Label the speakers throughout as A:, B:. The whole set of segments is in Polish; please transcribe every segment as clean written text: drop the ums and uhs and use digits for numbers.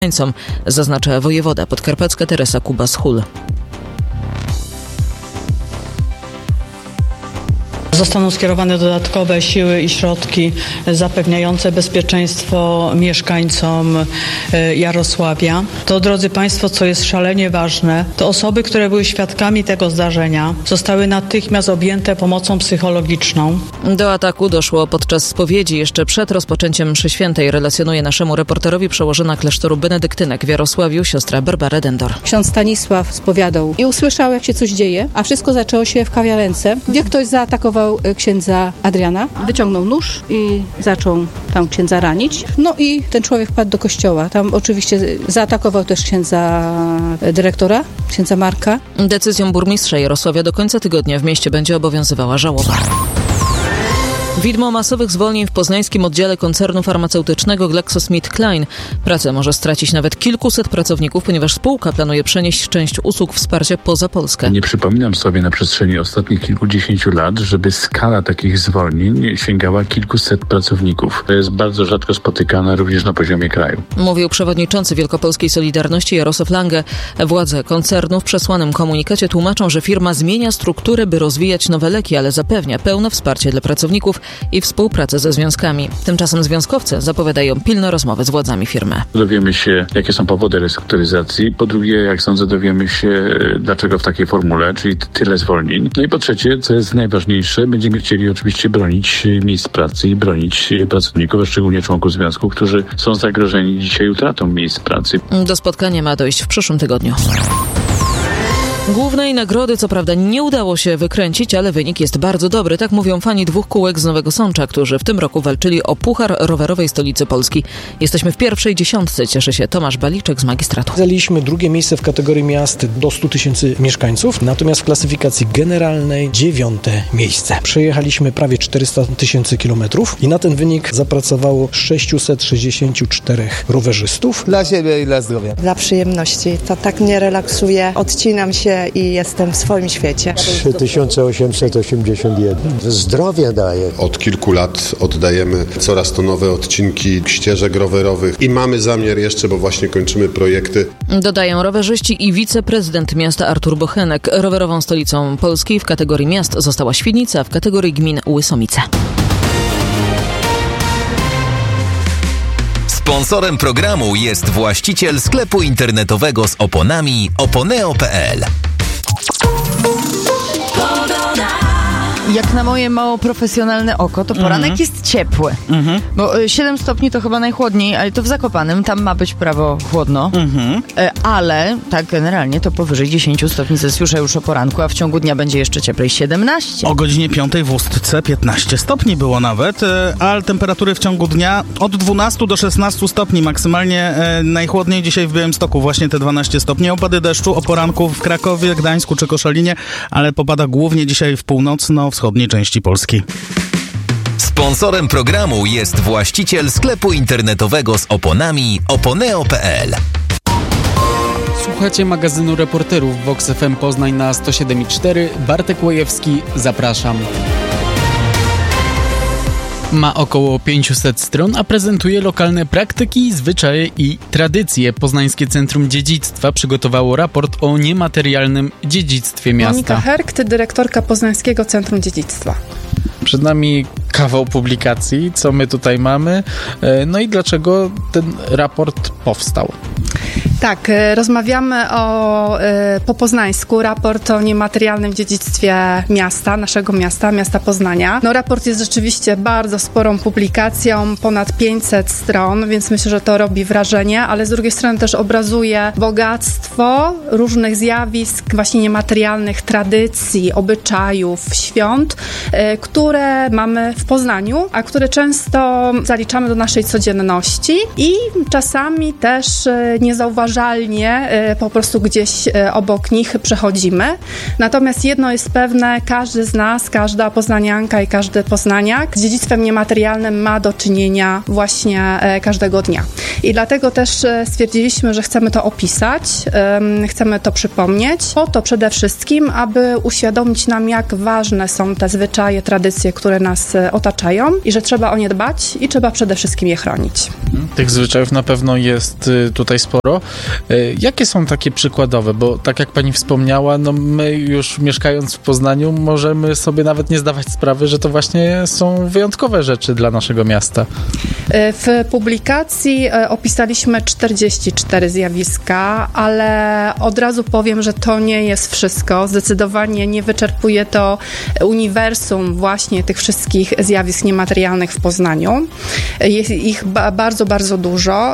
A: mieszkańcom, zaznacza wojewoda podkarpacka Teresa Kubas-Hul.
B: Zostaną skierowane dodatkowe siły i środki zapewniające bezpieczeństwo mieszkańcom Jarosławia. To, drodzy Państwo, co jest szalenie ważne, to osoby, które były świadkami tego zdarzenia, zostały natychmiast objęte pomocą psychologiczną.
A: Do ataku doszło podczas spowiedzi jeszcze przed rozpoczęciem mszy świętej, relacjonuje naszemu reporterowi przełożona klasztoru benedyktynek w Jarosławiu, siostra Barbara Dendor.
C: Ksiądz Stanisław spowiadał i usłyszał, jak się coś dzieje, a wszystko zaczęło się w kawiarence, gdzie ktoś zaatakował księdza Adriana, wyciągnął nóż i zaczął tam księdza ranić. No i ten człowiek wpadł do kościoła. Tam oczywiście zaatakował też księdza dyrektora, księdza Marka.
A: Decyzją burmistrza Jarosławia do końca tygodnia w mieście będzie obowiązywała żałoba. Widmo masowych zwolnień w poznańskim oddziale koncernu farmaceutycznego GlaxoSmithKline. Pracę może stracić nawet kilkuset pracowników, ponieważ spółka planuje przenieść część usług wsparcia poza Polskę.
D: Nie przypominam sobie na przestrzeni ostatnich kilkudziesięciu lat, żeby skala takich zwolnień sięgała kilkuset pracowników. To jest bardzo rzadko spotykane również na poziomie kraju.
A: Mówił przewodniczący Wielkopolskiej Solidarności Jarosław Lange. Władze koncernu w przesłanym komunikacie tłumaczą, że firma zmienia strukturę, by rozwijać nowe leki, ale zapewnia pełne wsparcie dla pracowników i współpracę ze związkami. Tymczasem związkowcy zapowiadają pilne rozmowy z władzami firmy.
D: Dowiemy się, jakie są powody restrukturyzacji. Po drugie, jak sądzę, dowiemy się, dlaczego w takiej formule, czyli tyle zwolnień. No i po trzecie, co jest najważniejsze, będziemy chcieli oczywiście bronić miejsc pracy i bronić pracowników, a szczególnie członków związku, którzy są zagrożeni dzisiaj utratą miejsc pracy.
A: Do spotkania ma dojść w przyszłym tygodniu. Głównej nagrody co prawda nie udało się wykręcić, ale wynik jest bardzo dobry. Tak mówią fani dwóch kółek z Nowego Sącza, którzy w tym roku walczyli o Puchar Rowerowej Stolicy Polski. Jesteśmy w pierwszej dziesiątce, cieszy się Tomasz Baliczek z Magistratu.
E: Zajęliśmy drugie miejsce w kategorii miast do 100 000 mieszkańców, natomiast w klasyfikacji generalnej 9. miejsce. Przejechaliśmy prawie 400 000 kilometrów i na ten wynik zapracowało 664 rowerzystów.
F: Dla siebie i dla zdrowia.
G: Dla przyjemności. To tak mnie relaksuje. Odcinam się i jestem w swoim świecie.
H: 3881. Zdrowie daje.
I: Od kilku lat oddajemy coraz to nowe odcinki ścieżek rowerowych i mamy zamiar jeszcze, bo właśnie kończymy projekty.
A: Dodają rowerzyści i wiceprezydent miasta Artur Bochenek. Rowerową stolicą Polski w kategorii miast została Świdnica, w kategorii gmin Łysomice.
J: Sponsorem programu jest właściciel sklepu internetowego z oponami oponeo.pl.
K: Jak na moje mało profesjonalne oko, to poranek jest ciepły. Bo 7 stopni to chyba najchłodniej, ale to w Zakopanem, tam ma być prawo chłodno. Ale tak generalnie to powyżej 10 stopni Celsjusza już o poranku, a w ciągu dnia będzie jeszcze cieplej 17.
L: O godzinie 5 w Ustce 15 stopni było nawet, a temperatury w ciągu dnia od 12 do 16 stopni. Maksymalnie najchłodniej dzisiaj w Białymstoku, właśnie te 12 stopni. Opady deszczu o poranku w Krakowie, Gdańsku czy Koszalinie, ale popada głównie dzisiaj w północno-wschodniej części Polski.
J: Sponsorem programu jest właściciel sklepu internetowego z oponami oponeo.pl.
M: Słuchacie magazynu reporterów Vox FM Poznań na 107,4. Bartek Łajewski, zapraszam. Ma około 500 stron, a prezentuje lokalne praktyki, zwyczaje i tradycje. Poznańskie Centrum Dziedzictwa przygotowało raport o niematerialnym dziedzictwie miasta.
N: Monika Herkt, dyrektorka Poznańskiego Centrum Dziedzictwa.
M: Przed nami kawał publikacji, co my tutaj mamy, no i dlaczego ten raport powstał.
N: Tak, rozmawiamy po poznańsku, raport o niematerialnym dziedzictwie miasta, naszego miasta, miasta Poznania. No raport jest rzeczywiście bardzo sporą publikacją, ponad 500 stron, więc myślę, że to robi wrażenie, ale z drugiej strony też obrazuje bogactwo różnych zjawisk, właśnie niematerialnych tradycji, obyczajów, świąt, które mamy w Poznaniu, a które często zaliczamy do naszej codzienności i czasami też nie zauważamy niezauważalnie po prostu gdzieś obok nich przechodzimy. Natomiast jedno jest pewne, każdy z nas, każda poznanianka i każdy poznaniak z dziedzictwem niematerialnym ma do czynienia właśnie każdego dnia. I dlatego też stwierdziliśmy, że chcemy to opisać, chcemy to przypomnieć, po to przede wszystkim, aby uświadomić nam, jak ważne są te zwyczaje, tradycje, które nas otaczają i że trzeba o nie dbać i trzeba przede wszystkim je chronić.
M: Tych zwyczajów na pewno jest tutaj sporo. Jakie są takie przykładowe? Bo tak jak pani wspomniała, no my już mieszkając w Poznaniu możemy sobie nawet nie zdawać sprawy, że to właśnie są wyjątkowe rzeczy dla naszego miasta.
N: W publikacji opisaliśmy 44 zjawiska, ale od razu powiem, że to nie jest wszystko. Zdecydowanie nie wyczerpuje to uniwersum właśnie tych wszystkich zjawisk niematerialnych w Poznaniu. Jest ich bardzo, bardzo dużo.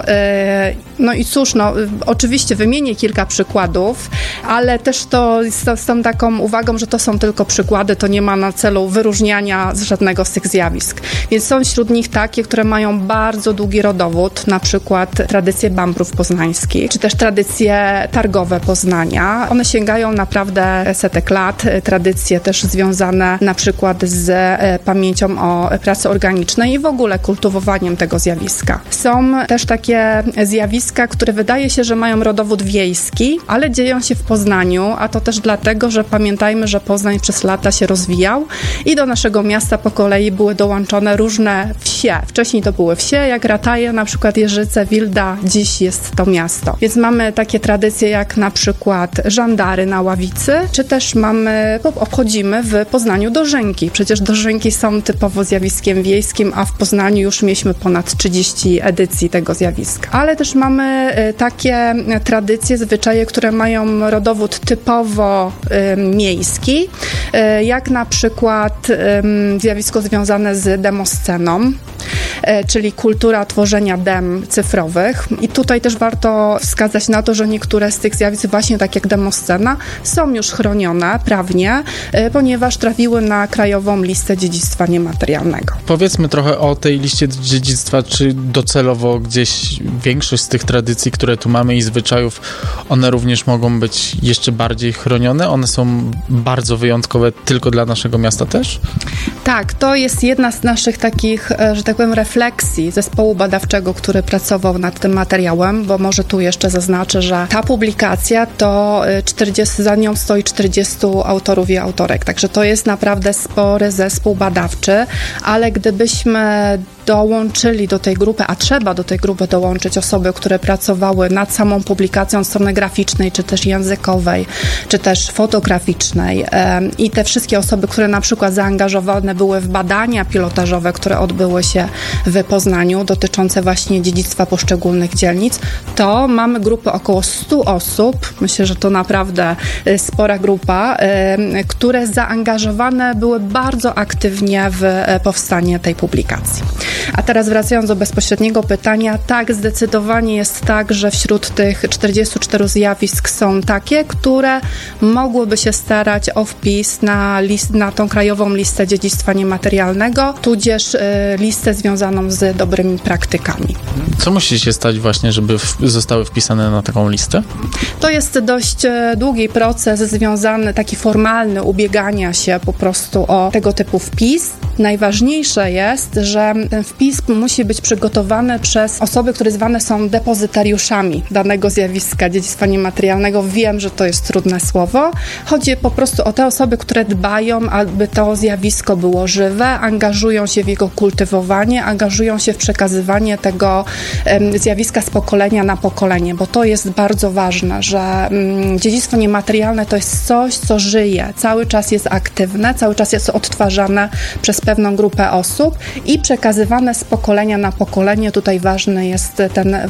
N: No i cóż, oczywiście wymienię kilka przykładów, ale też to z tą taką uwagą, że to są tylko przykłady, to nie ma na celu wyróżniania z żadnego z tych zjawisk. Więc są wśród nich takie, które mają bardzo długi rodowód, na przykład tradycje bambrów poznańskich, czy też tradycje targowe Poznania. One sięgają naprawdę setek lat. Tradycje też związane na przykład z pamięcią o pracy organicznej i w ogóle kultywowaniem tego zjawiska. Są też takie zjawiska, które wydaje się, że mają rodowód wiejski, ale dzieją się w Poznaniu, a to też dlatego, że pamiętajmy, że Poznań przez lata się rozwijał i do naszego miasta po kolei były dołączone różne wsie. Wcześniej to były wsie, jak Rataje, na przykład Jeżyce, Wilda, dziś jest to miasto. Więc mamy takie tradycje jak na przykład żandary na Ławicy, czy też obchodzimy w Poznaniu dożynki. Przecież dożynki są typowo zjawiskiem wiejskim, a w Poznaniu już mieliśmy ponad 30 edycji tego zjawiska. Ale też mamy takie tradycje, zwyczaje, które mają rodowód typowo miejski, jak na przykład zjawisko związane z demosceną, czyli kultura tworzenia dem cyfrowych. I tutaj też warto wskazać na to, że niektóre z tych zjawisk, właśnie tak jak demoscena, są już chronione prawnie, ponieważ trafiły na Krajową Listę Dziedzictwa Niematerialnego.
M: Powiedzmy trochę o tej liście dziedzictwa, czy docelowo gdzieś większość z tych tradycji, które tu mamy i zwyczajów, one również mogą być jeszcze bardziej chronione? One są bardzo wyjątkowe tylko dla naszego miasta też?
N: Tak, to jest jedna z naszych takich, że tak powiem, refleksji zespołu badawczego, który pracował nad tym materiałem, bo może tu jeszcze zaznaczę, że ta publikacja to za nią stoi 40 autorów i autorek, także to jest naprawdę spory zespół badawczy, ale gdybyśmy dołączyli do tej grupy, a trzeba do tej grupy dołączyć osoby, które pracowały nad samą publikacją od strony graficznej, czy też językowej, czy też fotograficznej i te wszystkie osoby, które na przykład zaangażowane były w badania pilotażowe, które odbyły się w Poznaniu, dotyczące właśnie dziedzictwa poszczególnych dzielnic, to mamy grupę około 100 osób, myślę, że to naprawdę spora grupa, które zaangażowane były bardzo aktywnie w powstanie tej publikacji. A teraz wracając do bezpośredniego pytania, tak, zdecydowanie jest tak, że wśród tych 44 zjawisk są takie, które mogłyby się starać o wpis na tą Krajową Listę Dziedzictwa Niematerialnego, tudzież listę związaną z dobrymi praktykami.
M: Co musi się stać właśnie, żeby zostały wpisane na taką listę?
N: To jest dość długi proces związany, taki formalny, ubiegania się po prostu o tego typu wpis. Najważniejsze jest, że ten wpis musi być przygotowany przez osoby, które zwane są depozytariuszami danego zjawiska dziedzictwa niematerialnego. Wiem, że to jest trudne słowo. Chodzi po prostu o te osoby, które dbają, aby to zjawisko było żywe, angażują się w jego kultywowanie, angażują się w przekazywanie tego zjawiska z pokolenia na pokolenie, bo to jest bardzo ważne, że dziedzictwo niematerialne to jest coś, co żyje, cały czas jest aktywne, cały czas jest odtwarzane przez pewną grupę osób i przekazywane z pokolenia na pokolenie. Tutaj ważny jest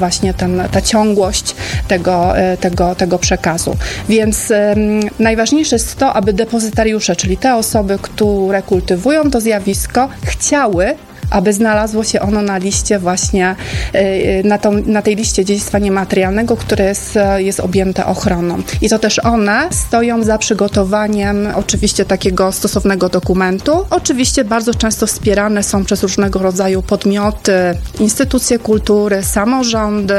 N: ta ciągłość tego przekazu. Więc najważniejsze jest to, aby depozytariusze, czyli te osoby, które kultywują to zjawisko, chciały, aby znalazło się ono na liście właśnie, na tej liście dziedzictwa niematerialnego, które jest objęte ochroną. I to też one stoją za przygotowaniem oczywiście takiego stosownego dokumentu. Oczywiście bardzo często wspierane są przez różnego rodzaju podmioty, instytucje kultury, samorządy,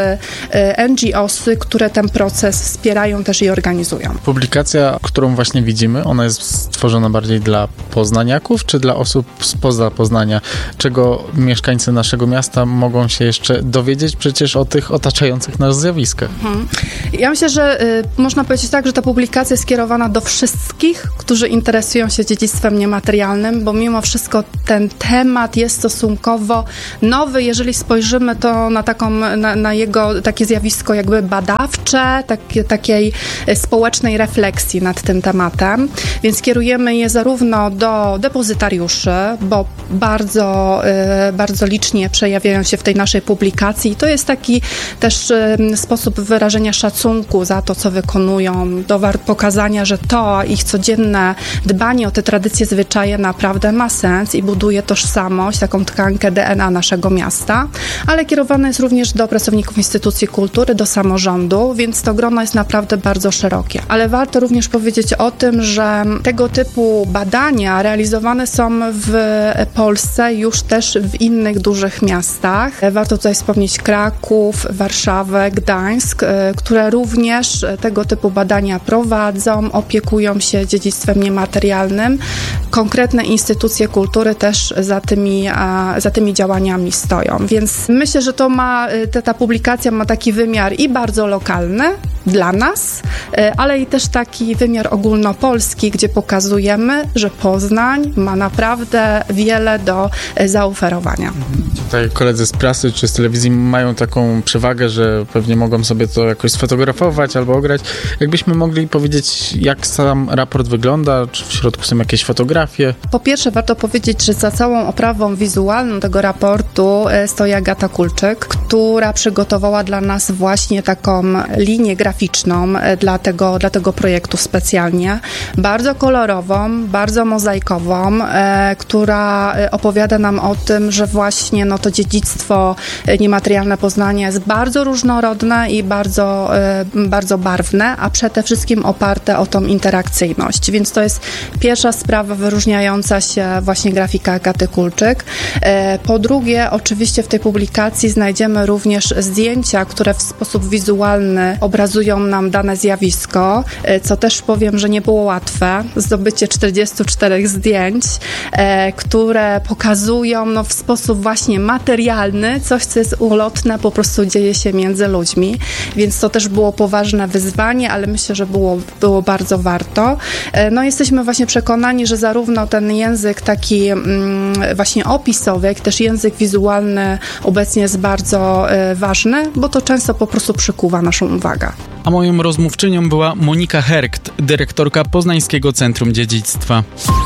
N: NGO-sy, które ten proces wspierają też i organizują.
M: Publikacja, którą właśnie widzimy, ona jest stworzona bardziej dla poznaniaków, czy dla osób spoza Poznania? Czego mieszkańcy naszego miasta mogą się jeszcze dowiedzieć przecież o tych otaczających nas zjawiskach?
N: Ja myślę, że można powiedzieć tak, że ta publikacja jest skierowana do wszystkich, którzy interesują się dziedzictwem niematerialnym, bo mimo wszystko ten temat jest stosunkowo nowy, jeżeli spojrzymy to na jego takie zjawisko jakby badawcze, takiej społecznej refleksji nad tym tematem, więc kierujemy je zarówno do depozytariuszy, bo bardzo, bardzo licznie przejawiają się w tej naszej publikacji. To jest taki też sposób wyrażenia szacunku za to, co wykonują, do pokazania, że to ich codzienne dbanie o te tradycje, zwyczaje naprawdę ma sens i buduje tożsamość, taką tkankę DNA naszego miasta, ale kierowane jest również do pracowników instytucji kultury, do samorządu, więc to grono jest naprawdę bardzo szerokie. Ale warto również powiedzieć o tym, że tego typu badania realizowane są w Polsce już też w innych dużych miastach. Warto tutaj wspomnieć Kraków, Warszawę, Gdańsk, które również tego typu badania prowadzą, opiekują się dziedzictwem niematerialnym. Konkretne instytucje kultury też za tymi działaniami stoją. Więc myślę, że ta publikacja ma taki wymiar i bardzo lokalny dla nas, ale i też taki wymiar ogólnopolski, gdzie pokazujemy, że Poznań ma naprawdę wiele do zaoferowania.
M: Tutaj koledzy z prasy czy z telewizji mają taką przewagę, że pewnie mogą sobie to jakoś sfotografować albo ograć. Jakbyśmy mogli powiedzieć, jak sam raport wygląda, czy w środku są jakieś fotografie?
N: Po pierwsze warto powiedzieć, że za całą oprawą wizualną tego raportu stoi Agata Kulczyk, która przygotowała dla nas właśnie taką linię graficzną dla tego projektu specjalnie. Bardzo kolorową, bardzo mozaikową, która opowiada nam o tym, że właśnie to dziedzictwo niematerialne Poznania jest bardzo różnorodne i bardzo, bardzo barwne, a przede wszystkim oparte o tą interakcyjność. Więc to jest pierwsza sprawa wyróżniająca się właśnie grafika Agaty Kulczyk. Po drugie, oczywiście w tej publikacji znajdziemy również zdjęcia, które w sposób wizualny obrazują nam dane zjawisko, co też powiem, że nie było łatwe. Zdobycie 44 zdjęć, które pokazują w sposób właśnie materialny coś, co jest ulotne, po prostu dzieje się między ludźmi, więc to też było poważne wyzwanie, ale myślę, że było bardzo warto. Jesteśmy właśnie przekonani, że zarówno ten język taki właśnie opisowy, jak też język wizualny obecnie jest bardzo ważny, bo to często po prostu przykuwa naszą uwagę.
F: A moją rozmówczynią była Monika Herkt, dyrektorka Poznańskiego Centrum Dziedzictwa.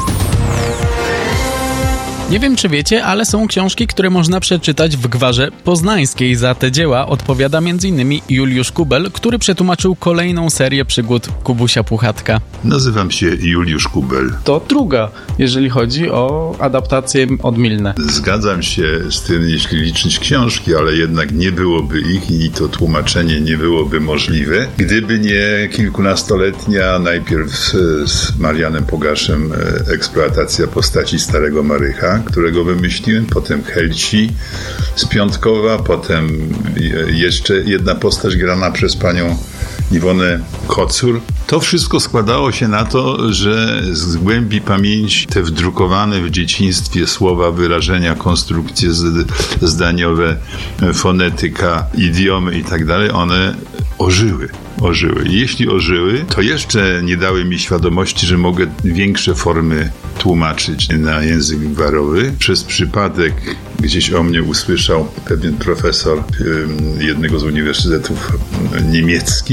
F: Nie wiem, czy wiecie, ale są książki, które można przeczytać w Gwarze Poznańskiej. Za te dzieła odpowiada m.in. Juliusz Kubel, który przetłumaczył kolejną serię przygód Kubusia Puchatka.
O: Nazywam się Juliusz Kubel.
M: To druga, jeżeli chodzi o adaptację odmilne.
O: Zgadzam się z tym, jeśli liczyć książki, ale jednak nie byłoby ich i to tłumaczenie nie byłoby możliwe, gdyby nie kilkunastoletnia, najpierw z Marianem Pogaszem, eksploatacja postaci Starego Marycha, którego wymyśliłem, potem Helci z Piątkowa, potem jeszcze jedna postać grana przez panią Iwonę Kocur. To wszystko składało się na to, że zgłębi pamięć te wdrukowane w dzieciństwie słowa, wyrażenia, konstrukcje zdaniowe, fonetyka, idiomy i tak dalej, one ożyły. I jeśli ożyły, to jeszcze nie dały mi świadomości, że mogę większe formy tłumaczyć na język gwarowy. Przez przypadek gdzieś o mnie usłyszał pewien profesor jednego z uniwersytetów niemieckich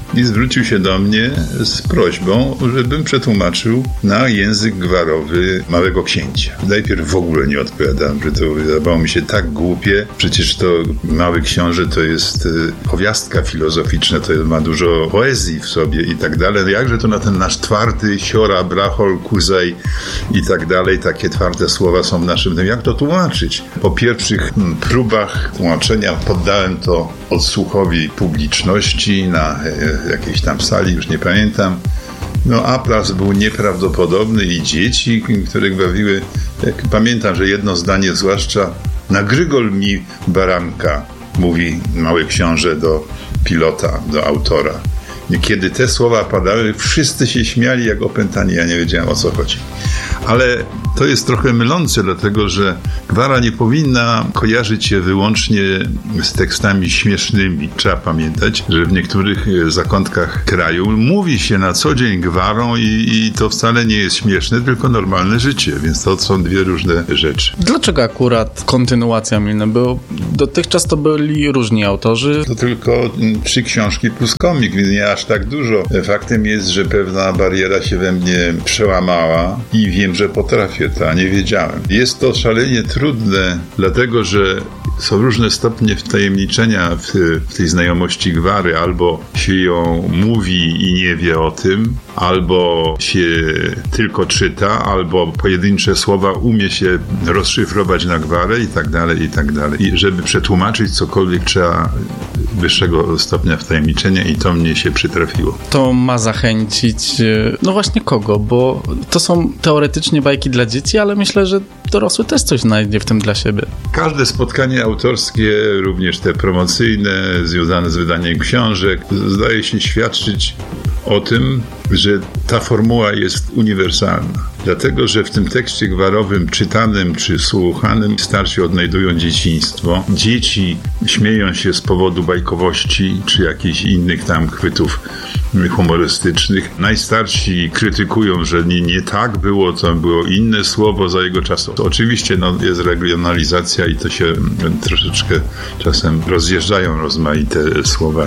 O: i zwrócił się do mnie z prośbą, żebym przetłumaczył na język gwarowy Małego Księcia. Najpierw w ogóle nie odpowiadałem, że to wydawało mi się tak głupie. Przecież to Mały Książę to jest powiastka filozoficzna, to ma dużo poezji w sobie i tak dalej. Jakże to na ten nasz twardy siora, brachol, kuzaj i tak dalej, takie twarde słowa są w naszym tym. Jak to tłumaczyć? Po pierwszych próbach tłumaczenia poddałem to odsłuchowi publiczności na jakiejś tam sali, już nie pamiętam. No aplauz był nieprawdopodobny i dzieci, które bawiły, pamiętam, że jedno zdanie zwłaszcza, na grygol mi baranka, mówi Mały Książę do pilota, do autora. I kiedy te słowa padały, wszyscy się śmiali jak opętani, ja nie wiedziałem, o co chodzi. Ale to jest trochę mylące, dlatego że gwara nie powinna kojarzyć się wyłącznie z tekstami śmiesznymi. Trzeba pamiętać, że w niektórych zakątkach kraju mówi się na co dzień gwarą i to wcale nie jest śmieszne, tylko normalne życie, więc to są dwie różne rzeczy.
M: Dlaczego akurat kontynuacja Milne? Bo dotychczas to byli różni autorzy.
O: To tylko 3 książki plus komik, więc nie aż tak dużo. Faktem jest, że pewna bariera się we mnie przełamała i wiem, że potrafię to, a nie wiedziałem. Jest to szalenie trudne, dlatego że są różne stopnie wtajemniczenia w tej znajomości gwary. Albo się ją mówi i nie wie o tym, albo się tylko czyta, albo pojedyncze słowa umie się rozszyfrować na gwarę i tak dalej, i tak dalej. I żeby przetłumaczyć cokolwiek, trzeba wyższego stopnia wtajemniczenia i to mnie się przytrafiło.
M: To ma zachęcić, no właśnie kogo? Bo to są teoretycznie bajki dla dzieci, ale myślę, że dorosły też coś znajdzie w tym dla siebie.
O: Każde spotkanie autorskie, również te promocyjne, związane z wydaniem książek, zdaje się świadczyć o tym, że ta formuła jest uniwersalna. Dlatego, że w tym tekście gwarowym, czytanym czy słuchanym, starsi odnajdują dzieciństwo. Dzieci śmieją się z powodu bajkowości czy jakichś innych tam chwytów humorystycznych. Najstarsi krytykują, że nie tak było, to było inne słowo za jego czasu. To oczywiście jest regionalizacja i to się troszeczkę czasem rozjeżdżają rozmaite słowa.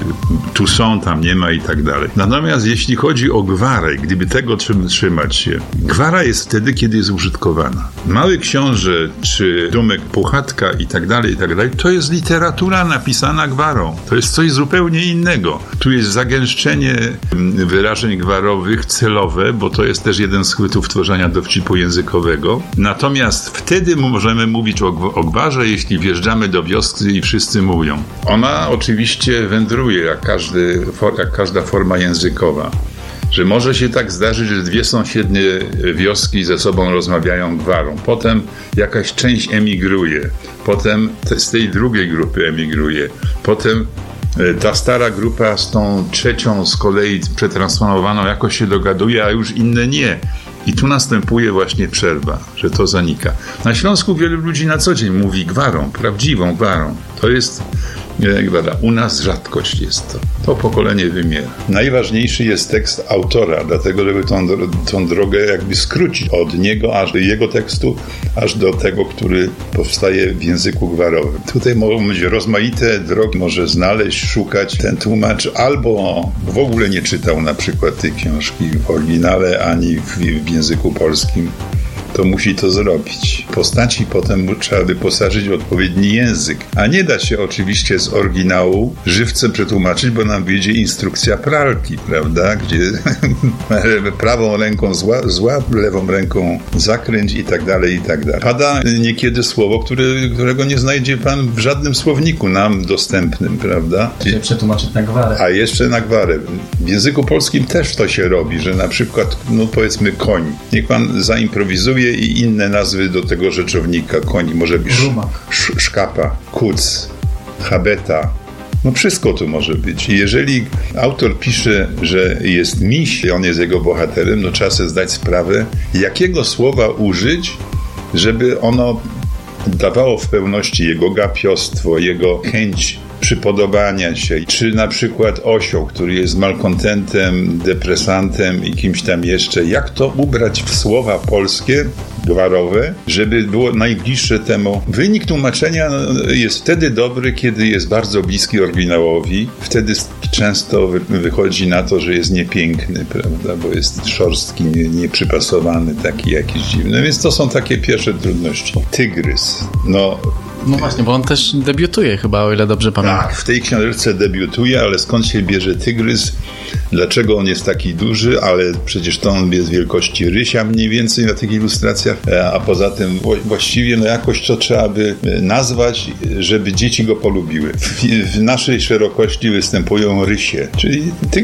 O: Tu są, tam nie ma i tak dalej. Natomiast jeśli chodzi o gwarę, gdyby tego trzymać się, gwara jest wtedy, kiedy jest użytkowana. Mały Książę, czy Dumek Puchatka i tak dalej, to jest literatura napisana gwarą. To jest coś zupełnie innego. Tu jest zagęszczenie wyrażeń gwarowych celowe, bo to jest też jeden z chwytów tworzenia dowcipu językowego. Natomiast wtedy możemy mówić o gwarze, jeśli wjeżdżamy do wioski i wszyscy mówią. Ona oczywiście wędruje, jak każda forma językowa. Że może się tak zdarzyć, że 2 sąsiednie wioski ze sobą rozmawiają gwarą. Potem jakaś część emigruje. Potem z tej drugiej grupy emigruje. Potem ta stara grupa z tą trzecią z kolei przetransformowaną jakoś się dogaduje, a już inne nie. I tu następuje właśnie przerwa, że to zanika. Na Śląsku wielu ludzi na co dzień mówi gwarą, prawdziwą gwarą. To jest gwara. U nas rzadkość jest to. To pokolenie wymiera. Najważniejszy jest tekst autora, dlatego żeby tą drogę jakby skrócić od niego, aż do jego tekstu, aż do tego, który powstaje w języku gwarowym. Tutaj mogą być rozmaite drogi, może znaleźć, szukać ten tłumacz, albo w ogóle nie czytał na przykład tej książki w oryginale, ani w języku polskim. To musi to zrobić. Postaci potem trzeba wyposażyć w odpowiedni język. A nie da się oczywiście z oryginału żywcem przetłumaczyć, bo nam wyjdzie instrukcja pralki, prawda? Gdzie prawą ręką złap, lewą ręką zakręć i tak dalej, i tak dalej. Pada niekiedy słowo, którego nie znajdzie pan w żadnym słowniku nam dostępnym, prawda?
F: Czyli przetłumaczyć na gwarę.
O: A jeszcze na gwarę. W języku polskim też to się robi, że na przykład, powiedzmy koń. Niech pan zaimprowizuje i inne nazwy do tego rzeczownika. Koń może być szkapa, kuc, habeta. Wszystko tu może być. I jeżeli autor pisze, że jest miś i on jest jego bohaterem, trzeba sobie zdać sprawę, jakiego słowa użyć, żeby ono dawało w pełności jego gapiostwo, jego chęć przypodobania się, czy na przykład osioł, który jest malkontentem, depresantem i kimś tam jeszcze. Jak to ubrać w słowa polskie, gwarowe, żeby było najbliższe temu. Wynik tłumaczenia jest wtedy dobry, kiedy jest bardzo bliski oryginałowi. Wtedy często wychodzi na to, że jest niepiękny, prawda, bo jest szorstki, nieprzypasowany, taki jakiś dziwny. Więc to są takie pierwsze trudności. Tygrys. No
M: właśnie, bo on też debiutuje chyba, o ile dobrze pamiętam.
O: Tak, w tej książce debiutuje, ale skąd się bierze tygrys? Dlaczego on jest taki duży? Ale przecież to on jest wielkości rysia mniej więcej na tych ilustracjach, a poza tym właściwie jakoś to trzeba by nazwać, żeby dzieci go polubiły. W naszej szerokości występują rysie, czyli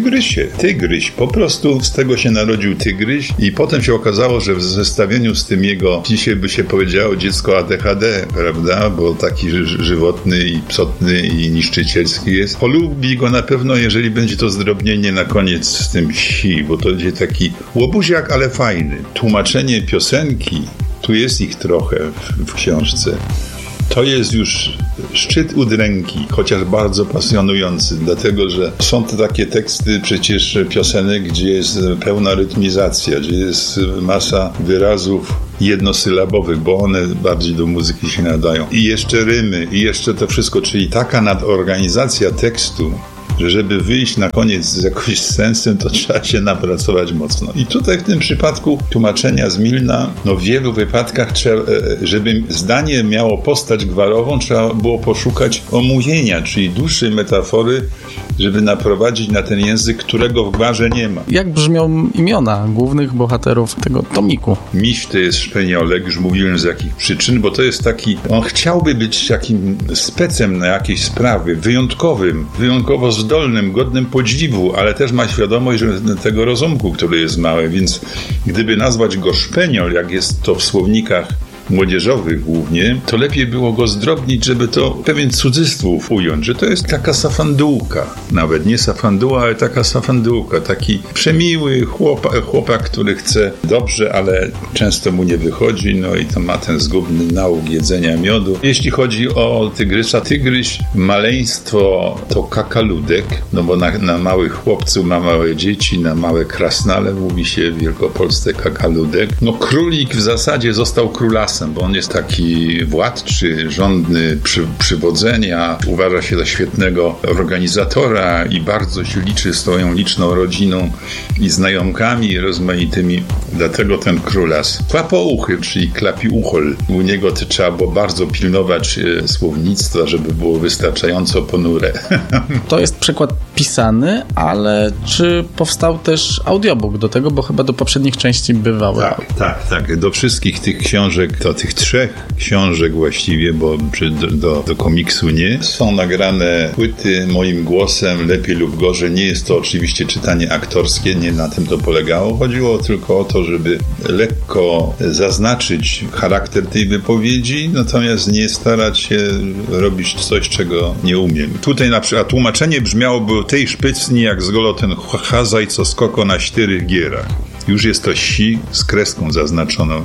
O: tygryś. Po prostu z tego się narodził tygryś i potem się okazało, że w zestawieniu z tym jego, dzisiaj by się powiedziało dziecko ADHD, prawda, bo taki żywotny i psotny i niszczycielski jest. Polubi go na pewno, jeżeli będzie to zdrobnienie na koniec z tym si, bo to będzie taki łobuziak, ale fajny. Tłumaczenie piosenki, tu jest ich trochę w książce. To jest już szczyt udręki, chociaż bardzo pasjonujący, dlatego że są to takie teksty przecież piosenek, gdzie jest pełna rytmizacja, gdzie jest masa wyrazów jednosylabowych, bo one bardziej do muzyki się nadają. I jeszcze rymy, i jeszcze to wszystko, czyli taka nadorganizacja tekstu, że żeby wyjść na koniec z jakimś sensem, to trzeba się napracować mocno. I tutaj w tym przypadku tłumaczenia z Milna, w wielu wypadkach trzeba, żeby zdanie miało postać gwarową, trzeba było poszukać omówienia, czyli dłuższej metafory, żeby naprowadzić na ten język, którego w gwarze nie ma.
M: Jak brzmią imiona głównych bohaterów tego tomiku?
O: Miś to jest Szpeniolek, już mówiłem z jakich przyczyn, bo to jest taki, on chciałby być takim specem na jakieś sprawy, wyjątkowo zdolnym, godnym podziwu, ale też ma świadomość, że tego rozumku, który jest mały, więc gdyby nazwać go Szpeniol, jak jest to w słownikach młodzieżowych głównie, to lepiej było go zdrobnić, żeby to pewien cudzysłów ująć, że to jest taka safandułka. Nawet nie safanduła, ale taka safandułka. Taki przemiły chłopak, który chce dobrze, ale często mu nie wychodzi, i to ma ten zgubny nauk jedzenia miodu. Jeśli chodzi o tygrysa, tygryś, maleństwo to kakaludek, bo na małych chłopców, na małe dzieci, na małe krasnale mówi się w Wielkopolsce kakaludek. Królik w zasadzie został królasem, bo on jest taki władczy, żądny przywodzenia, uważa się za świetnego organizatora i bardzo się liczy swoją liczną rodziną i znajomkami rozmaitymi. Dlatego ten królas klapouchy, czyli klapiuchol. U niego to trzeba było bardzo pilnować słownictwa, żeby było wystarczająco ponure.
M: To jest przykład pisany, ale czy powstał też audiobook do tego, bo chyba do poprzednich części bywały.
O: Tak. Do wszystkich tych książek, do tych 3 książek właściwie, bo do komiksu nie, są nagrane płyty moim głosem, lepiej lub gorzej. Nie jest to oczywiście czytanie aktorskie, nie na tym to polegało. Chodziło tylko o to, żeby lekko zaznaczyć charakter tej wypowiedzi, natomiast nie starać się robić coś, czego nie umiem. Tutaj na przykład tłumaczenie brzmiałoby o tej szpycni, jak zgolo ten chazaj, co skoko na 4 gierach. Już jest to si z kreską zaznaczoną.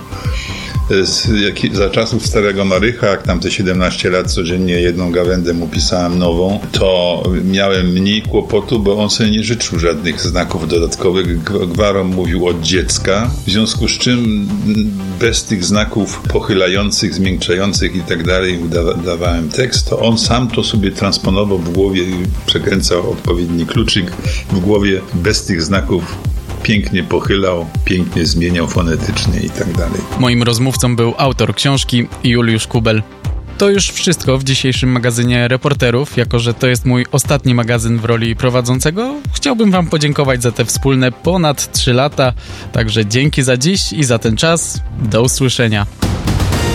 O: Za czasów Starego Marycha, jak tam te 17 lat codziennie jedną gawędę mu pisałem nową, to miałem mniej kłopotu, bo on sobie nie życzył żadnych znaków dodatkowych. Gwarą mówił od dziecka, w związku z czym bez tych znaków pochylających, zmiękczających i tak dalej dawałem tekst, to on sam to sobie transponował w głowie i przekręcał odpowiedni kluczyk w głowie bez tych znaków. Pięknie pochylał, pięknie zmieniał fonetycznie i tak dalej.
F: Moim rozmówcą był autor książki Juliusz Kubel. To już wszystko w dzisiejszym magazynie Reporterów. Jako że to jest mój ostatni magazyn w roli prowadzącego, chciałbym wam podziękować za te wspólne ponad 3 lata. Także dzięki za dziś i za ten czas. Do usłyszenia.